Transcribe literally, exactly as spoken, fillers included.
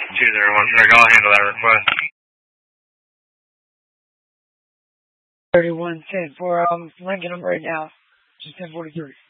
Cheers, everyone. Greg, I'll handle that request. thirty-one ten for um, Lincoln right now. Just ten forty-three.